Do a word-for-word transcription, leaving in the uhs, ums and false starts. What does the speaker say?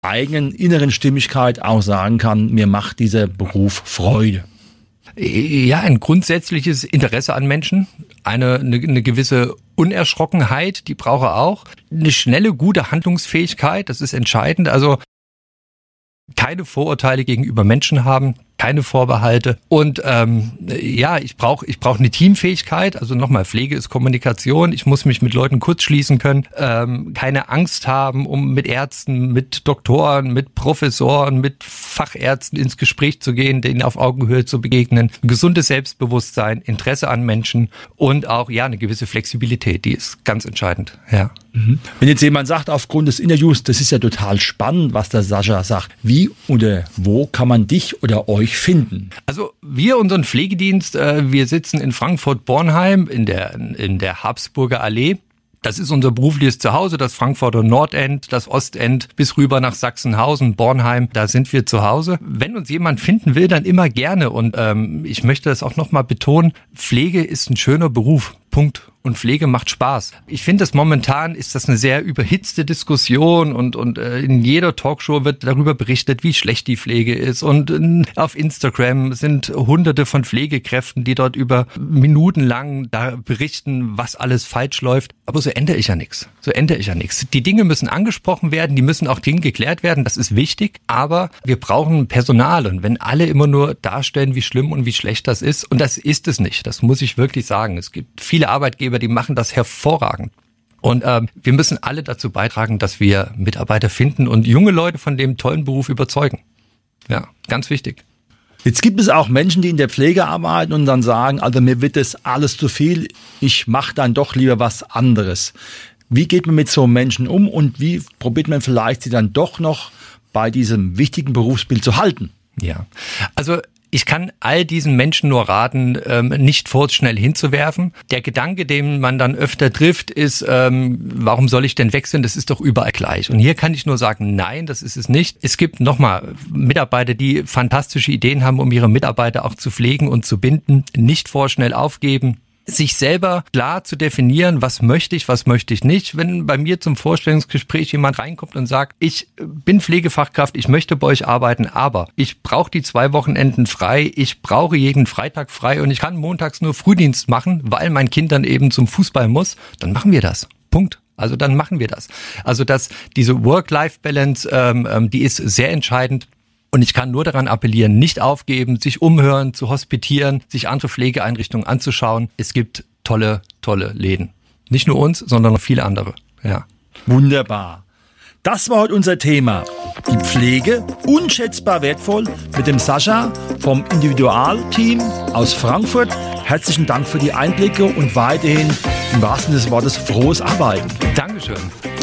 eigenen inneren Stimmigkeit auch sagen kann, mir macht dieser Beruf Freude? Ja, ein grundsätzliches Interesse an Menschen, eine, eine, eine gewisse Unerschrockenheit, die brauche er auch. Eine schnelle, gute Handlungsfähigkeit, das ist entscheidend. Also keine Vorurteile gegenüber Menschen haben, keine Vorbehalte. Und ähm, ja, ich brauche ich brauche eine Teamfähigkeit. Also nochmal, Pflege ist Kommunikation. Ich muss mich mit Leuten kurzschließen können. Ähm, keine Angst haben, um mit Ärzten, mit Doktoren, mit Professoren, mit Fachärzten ins Gespräch zu gehen, denen auf Augenhöhe zu begegnen. Ein gesundes Selbstbewusstsein, Interesse an Menschen und auch ja eine gewisse Flexibilität. Die ist ganz entscheidend. Ja. Mhm. Wenn jetzt jemand sagt, aufgrund des Interviews, das ist ja total spannend, was der Sascha sagt. Wie oder wo kann man dich oder euch finden? Also wir, unseren Pflegedienst, äh, wir sitzen in Frankfurt-Bornheim in der, in der Habsburger Allee. Das ist unser berufliches Zuhause, das Frankfurter Nordend, das Ostend bis rüber nach Sachsenhausen, Bornheim, da sind wir zu Hause. Wenn uns jemand finden will, dann immer gerne. Und ähm, ich möchte das auch nochmal betonen, Pflege ist ein schöner Beruf, Punkt. Und Pflege macht Spaß. Ich finde, dass momentan ist das eine sehr überhitzte Diskussion und und äh, in jeder Talkshow wird darüber berichtet, wie schlecht die Pflege ist. Und äh, auf Instagram sind hunderte von Pflegekräften, die dort über Minuten lang da berichten, was alles falsch läuft. Aber so ändere ich ja nichts. So ändere ich ja nichts. Die Dinge müssen angesprochen werden, die müssen auch Dinge geklärt werden. Das ist wichtig. Aber wir brauchen Personal. Und wenn alle immer nur darstellen, wie schlimm und wie schlecht das ist, und das ist es nicht, das muss ich wirklich sagen. Es gibt viele Arbeitgeber, die machen das hervorragend. Und ähm, wir müssen alle dazu beitragen, dass wir Mitarbeiter finden und junge Leute von dem tollen Beruf überzeugen. Ja, ganz wichtig. Jetzt gibt es auch Menschen, die in der Pflege arbeiten und dann sagen, also mir wird das alles zu viel, ich mache dann doch lieber was anderes. Wie geht man mit so Menschen um und wie probiert man vielleicht sie dann doch noch bei diesem wichtigen Berufsbild zu halten? Ja, also ich kann all diesen Menschen nur raten, ähm, nicht vorschnell hinzuwerfen. Der Gedanke, den man dann öfter trifft, ist, ähm, warum soll ich denn wechseln? Das ist doch überall gleich. Und hier kann ich nur sagen, nein, das ist es nicht. Es gibt nochmal Mitarbeiter, die fantastische Ideen haben, um ihre Mitarbeiter auch zu pflegen und zu binden. Nicht vorschnell aufgeben. Sich selber klar zu definieren, was möchte ich, was möchte ich nicht. Wenn bei mir zum Vorstellungsgespräch jemand reinkommt und sagt, ich bin Pflegefachkraft, ich möchte bei euch arbeiten, aber ich brauche die zwei Wochenenden frei, ich brauche jeden Freitag frei und ich kann montags nur Frühdienst machen, weil mein Kind dann eben zum Fußball muss, dann machen wir das. Punkt. Also dann machen wir das. Also dass diese Work-Life-Balance, ähm, die ist sehr entscheidend. Und ich kann nur daran appellieren, nicht aufgeben, sich umhören, zu hospitieren, sich andere Pflegeeinrichtungen anzuschauen. Es gibt tolle, tolle Läden. Nicht nur uns, sondern noch viele andere. Ja. Wunderbar. Das war heute unser Thema. Die Pflege, unschätzbar wertvoll, mit dem Sascha vom Individualteam aus Frankfurt. Herzlichen Dank für die Einblicke und weiterhin im wahrsten Sinne des Wortes frohes Arbeiten. Dankeschön.